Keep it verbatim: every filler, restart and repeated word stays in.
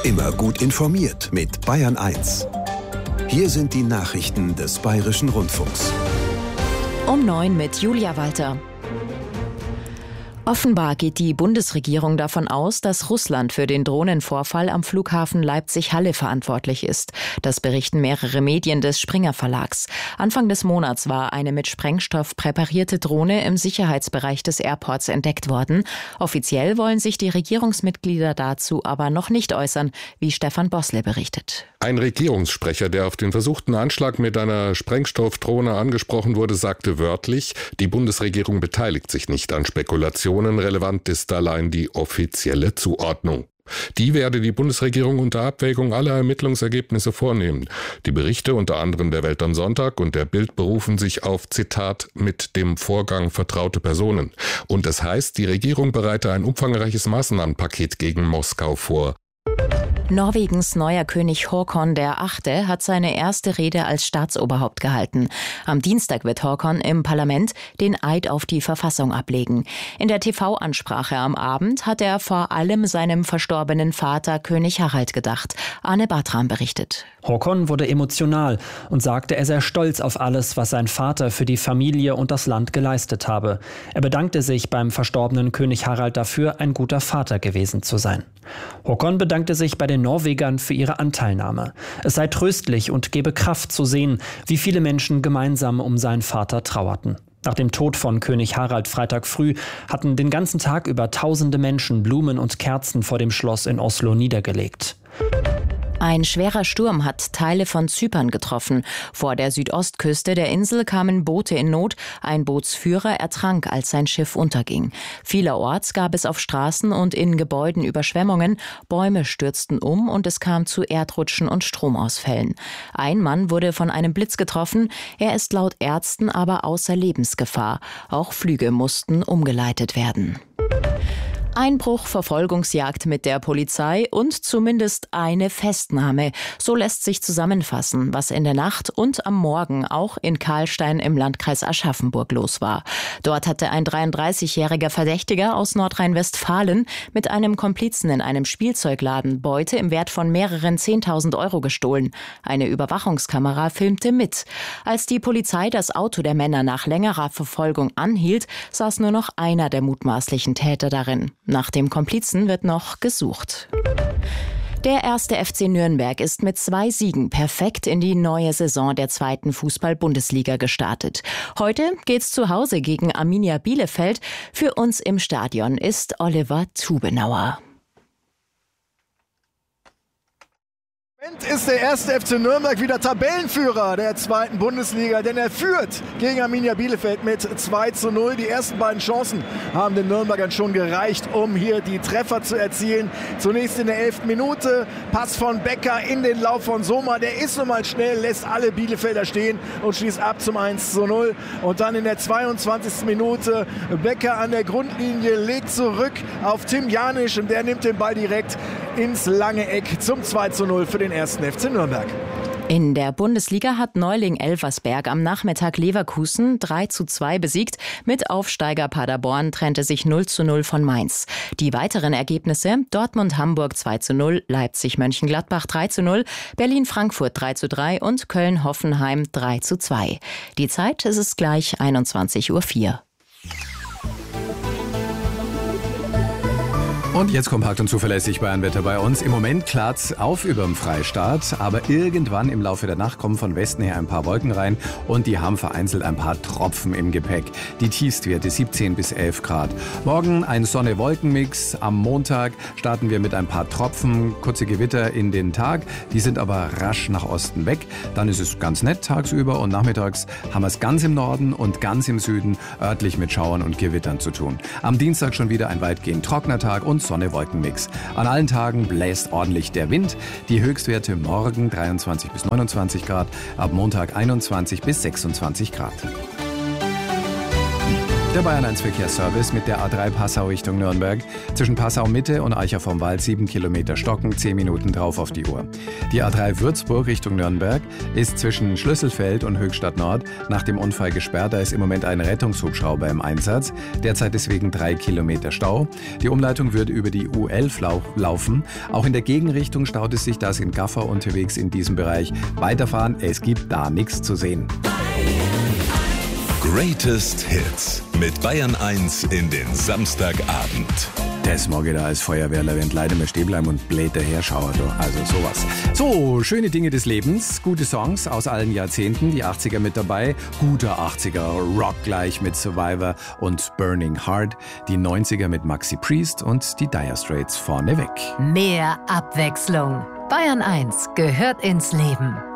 Immer gut informiert mit Bayern eins. Hier sind die Nachrichten des Bayerischen Rundfunks. Um neun mit Julia Walter. Offenbar geht die Bundesregierung davon aus, dass Russland für den Drohnenvorfall am Flughafen Leipzig-Halle verantwortlich ist. Das berichten mehrere Medien des Springer Verlags. Anfang des Monats war eine mit Sprengstoff präparierte Drohne im Sicherheitsbereich des Airports entdeckt worden. Offiziell wollen sich die Regierungsmitglieder dazu aber noch nicht äußern, wie Stefan Bossle berichtet. Ein Regierungssprecher, der auf den versuchten Anschlag mit einer Sprengstoffdrohne angesprochen wurde, sagte wörtlich, die Bundesregierung beteiligt sich nicht an Spekulationen. Relevant ist allein die offizielle Zuordnung. Die werde die Bundesregierung unter Abwägung aller Ermittlungsergebnisse vornehmen. Die Berichte unter anderem der Welt am Sonntag und der Bild berufen sich auf, Zitat, mit dem Vorgang vertraute Personen. Und es heißt, die Regierung bereite ein umfangreiches Maßnahmenpaket gegen Moskau vor. Norwegens neuer König Håkon der Achte hat seine erste Rede als Staatsoberhaupt gehalten. Am Dienstag wird Håkon im Parlament den Eid auf die Verfassung ablegen. In der T V-Ansprache am Abend hat er vor allem seinem verstorbenen Vater König Harald gedacht. Arne Bartram berichtet. Håkon wurde emotional und sagte, er sei stolz auf alles, was sein Vater für die Familie und das Land geleistet habe. Er bedankte sich beim verstorbenen König Harald dafür, ein guter Vater gewesen zu sein. Håkon bedankte sich bei den Norwegern für ihre Anteilnahme. Es sei tröstlich und gebe Kraft zu sehen, wie viele Menschen gemeinsam um seinen Vater trauerten. Nach dem Tod von König Harald Freitag früh hatten den ganzen Tag über tausende Menschen Blumen und Kerzen vor dem Schloss in Oslo niedergelegt. Ein schwerer Sturm hat Teile von Zypern getroffen. Vor der Südostküste der Insel kamen Boote in Not. Ein Bootsführer ertrank, als sein Schiff unterging. Vielerorts gab es auf Straßen und in Gebäuden Überschwemmungen. Bäume stürzten um und es kam zu Erdrutschen und Stromausfällen. Ein Mann wurde von einem Blitz getroffen. Er ist laut Ärzten aber außer Lebensgefahr. Auch Flüge mussten umgeleitet werden. Einbruch, Verfolgungsjagd mit der Polizei und zumindest eine Festnahme. So lässt sich zusammenfassen, was in der Nacht und am Morgen auch in Karlstein im Landkreis Aschaffenburg los war. Dort hatte ein dreiunddreißigjähriger Verdächtiger aus Nordrhein-Westfalen mit einem Komplizen in einem Spielzeugladen Beute im Wert von mehreren zehntausend Euro gestohlen. Eine Überwachungskamera filmte mit. Als die Polizei das Auto der Männer nach längerer Verfolgung anhielt, saß nur noch einer der mutmaßlichen Täter darin. Nach dem Komplizen wird noch gesucht. Der erste F C Nürnberg ist mit zwei Siegen perfekt in die neue Saison der zweiten Fußball-Bundesliga gestartet. Heute geht's zu Hause gegen Arminia Bielefeld. Für uns im Stadion ist Oliver Tubenauer. Ist der erste F C Nürnberg wieder Tabellenführer der zweiten Bundesliga, denn er führt gegen Arminia Bielefeld mit zwei zu null. Die ersten beiden Chancen haben den Nürnbergern schon gereicht, um hier die Treffer zu erzielen. Zunächst in der elften Minute, Pass von Becker in den Lauf von Sommer. Der ist nun mal schnell, lässt alle Bielefelder stehen und schließt ab zum eins zu null. Und dann in der zweiundzwanzigsten Minute, Becker an der Grundlinie, legt zurück auf Tim Janisch und der nimmt den Ball direkt ins lange Eck zum zwei zu null für den ersten F C Nürnberg. In der Bundesliga hat Neuling Elversberg am Nachmittag Leverkusen drei zu zwei besiegt. Mit Aufsteiger Paderborn trennte sich null zu null von Mainz. Die weiteren Ergebnisse: Dortmund-Hamburg zwei zu null, Leipzig-Mönchengladbach drei zu null, Berlin-Frankfurt drei zu drei und Köln-Hoffenheim drei zu zwei. Die Zeit ist es gleich einundzwanzig Uhr vier. Und jetzt kompakt und zuverlässig Bayernwetter bei uns. Im Moment klart's auf überm Freistaat, aber irgendwann im Laufe der Nacht kommen von Westen her ein paar Wolken rein und die haben vereinzelt ein paar Tropfen im Gepäck. Die Tiefstwerte siebzehn bis elf Grad. Morgen ein Sonne-Wolken-Mix. Am Montag starten wir mit ein paar Tropfen, kurze Gewitter in den Tag. Die sind aber rasch nach Osten weg. Dann ist es ganz nett tagsüber und nachmittags haben wir es ganz im Norden und ganz im Süden örtlich mit Schauern und Gewittern zu tun. Am Dienstag schon wieder ein weitgehend trockener Tag und Sonne-Wolken-Mix. An allen Tagen bläst ordentlich der Wind. Die Höchstwerte morgen dreiundzwanzig bis neunundzwanzig Grad, ab Montag einundzwanzig bis sechsundzwanzig Grad. Der Bayern eins Verkehrsservice mit der A drei Passau Richtung Nürnberg. Zwischen Passau Mitte und Eicher vom Wald sieben Kilometer stocken, zehn Minuten drauf auf die Uhr. Die A drei Würzburg Richtung Nürnberg ist zwischen Schlüsselfeld und Höchstadt Nord nach dem Unfall gesperrt. Da ist im Moment ein Rettungshubschrauber im Einsatz. Derzeit deswegen drei Kilometer Stau. Die Umleitung wird über die U elf lau- laufen. Auch in der Gegenrichtung staut es sich, da sind Gaffer unterwegs in diesem Bereich. Weiterfahren, es gibt da nichts zu sehen. Greatest Hits mit Bayern eins in den Samstagabend. Das mag ich da als Feuerwehrler, wenn leider mal stehen bleiben und blöd daherschauern. Also sowas. So, schöne Dinge des Lebens, gute Songs aus allen Jahrzehnten, die achtziger mit dabei, guter achtziger Rock gleich mit Survivor und Burning Heart, die neunziger mit Maxi Priest und die Dire Straits vorneweg. Mehr Abwechslung. Bayern eins gehört ins Leben.